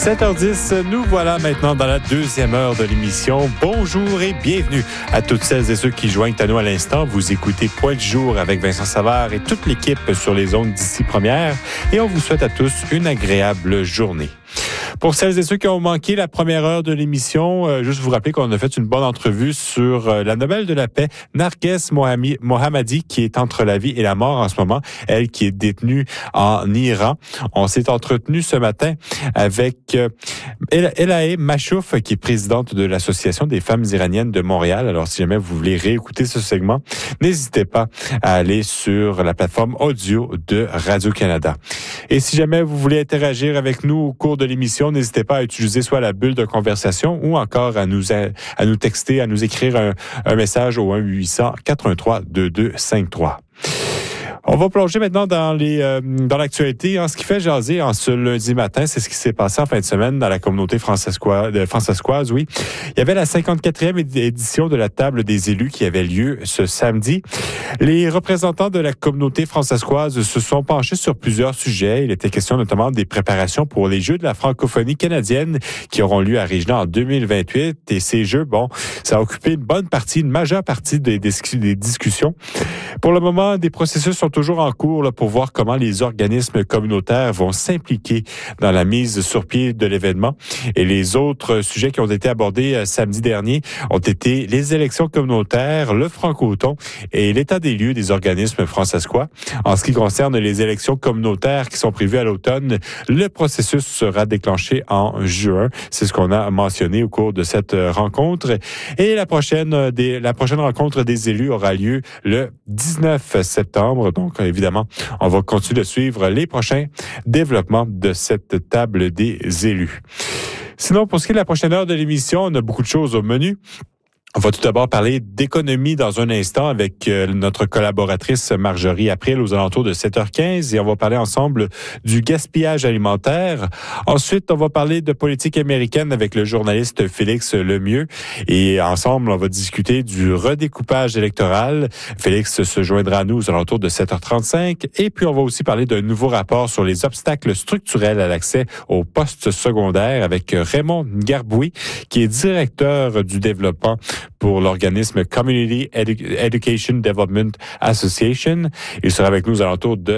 7h10, nous voilà maintenant dans la deuxième heure de l'émission. Bonjour et bienvenue à toutes celles et ceux qui joignent à nous à l'instant. Vous écoutez Point du jour avec Vincent Savard et toute l'équipe sur les ondes d'ici Première. Et on vous souhaite à tous une agréable journée. Pour celles et ceux qui ont manqué la première heure de l'émission, juste vous rappeler qu'on a fait une bonne entrevue sur la Nobel de la paix, Narges Mohammadi, qui est entre la vie et la mort en ce moment, elle qui est détenue en Iran. On s'est entretenu ce matin avec Elahe Machouf, qui est présidente de l'Association des femmes iraniennes de Montréal. Alors, si jamais vous voulez réécouter ce segment, n'hésitez pas à aller sur la plateforme audio de Radio-Canada. Et si jamais vous voulez interagir avec nous au cours de l'émission, n'hésitez pas à utiliser soit la bulle de conversation ou encore à nous texter, à nous écrire un message au 1-800-413-2253. On va plonger maintenant dans l'actualité. Ce qui fait jaser en ce lundi matin, c'est ce qui s'est passé en fin de semaine dans la communauté francescoise. Oui, il y avait la 54e édition de la table des élus qui avait lieu ce samedi. Les représentants de la communauté francescoise se sont penchés sur plusieurs sujets. Il était question notamment des préparations pour les Jeux de la francophonie canadienne qui auront lieu à Regina en 2028. Et ces Jeux, ça a occupé une majeure partie des discussions. Pour le moment, des processus sont toujours en cours pour voir comment les organismes communautaires vont s'impliquer dans la mise sur pied de l'événement. Et les autres sujets qui ont été abordés samedi dernier ont été les élections communautaires, le francoton et l'état des lieux des organismes francescois. En ce qui concerne les élections communautaires qui sont prévues à l'automne, le processus sera déclenché en juin. C'est ce qu'on a mentionné au cours de cette rencontre. Et la prochaine rencontre des élus aura lieu le 19 septembre. Donc, évidemment, on va continuer de suivre les prochains développements de cette table des élus. Sinon, pour ce qui est de la prochaine heure de l'émission, on a beaucoup de choses au menu. On va tout d'abord parler d'économie dans un instant avec notre collaboratrice Marjorie April aux alentours de 7h15 et on va parler ensemble du gaspillage alimentaire. Ensuite, on va parler de politique américaine avec le journaliste Félix Lemieux et ensemble, on va discuter du redécoupage électoral. Félix se joindra à nous aux alentours de 7h35 et puis on va aussi parler d'un nouveau rapport sur les obstacles structurels à l'accès aux postes secondaires avec Raymond Garboui qui est directeur du développement pour l'organisme Community Education Development Association. Il sera avec nous aux alentours de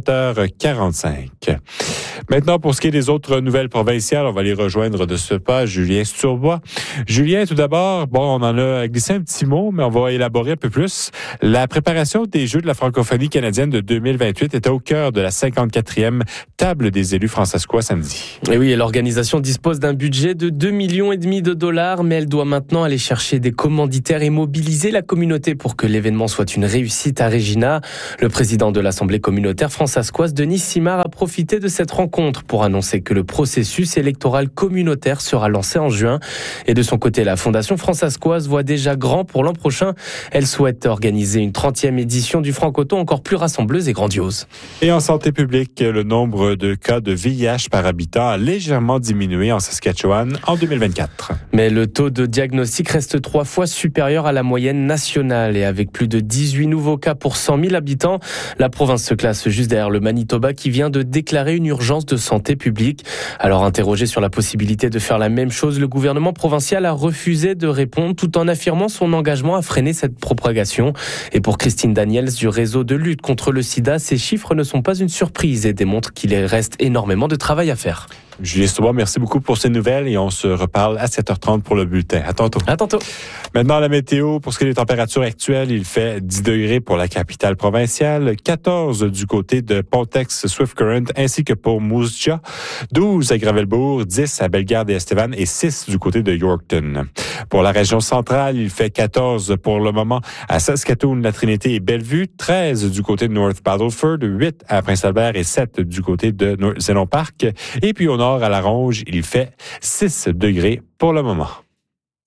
7h45. Maintenant, pour ce qui est des autres nouvelles provinciales, on va les rejoindre de ce pas, Julien Sturbois. Julien, tout d'abord, on en a glissé un petit mot, mais on va élaborer un peu plus. La préparation des Jeux de la francophonie canadienne de 2028 était au cœur de la 54e table des élus francescois samedi. Et oui, l'organisation dispose d'un budget de 2,5 millions de dollars, mais elle doit maintenant aller chercher des commanditaires et mobiliser la communauté pour que l'événement soit une réussite à Regina. Le président de l'Assemblée communautaire francescoise, Denis Simard, a profité de cette rencontre pour annoncer que le processus électoral communautaire sera lancé en juin. Et de son côté, la Fondation francescoise voit déjà grand pour l'an prochain. Elle souhaite organiser une 30e édition du francoton encore plus rassembleuse et grandiose. Et en santé publique, le nombre de cas de VIH par habitant a légèrement diminué en Saskatchewan en 2024. Mais le taux de diagnostic reste 3 fois supérieur à la moyenne nationale et avec plus de 18 nouveaux cas pour 100 000 habitants, la province se classe juste derrière le Manitoba qui vient de déclarer une urgence de santé publique. Alors interrogé sur la possibilité de faire la même chose, le gouvernement provincial a refusé de répondre tout en affirmant son engagement à freiner cette propagation. Et pour Christine Daniels du réseau de lutte contre le sida, ces chiffres ne sont pas une surprise et démontrent qu'il reste énormément de travail à faire. Julien Sturbois, merci beaucoup pour ces nouvelles et on se reparle à 7h30 pour le bulletin. À tantôt. À tantôt. Maintenant, la météo. Pour ce qui est des températures actuelles, il fait 10 degrés pour la capitale provinciale, 14 du côté de Pontex, Swift Current, ainsi que pour Moose Jaw, 12 à Gravelbourg, 10 à Bellegarde et Estevan et 6 du côté de Yorkton. Pour la région centrale, il fait 14 pour le moment à Saskatoon, La Trinité et Bellevue, 13 du côté de North Battleford, 8 à Prince-Albert et 7 du côté de Zénon Park. Et puis au nord, à La Ronge, il fait 6 degrés pour le moment.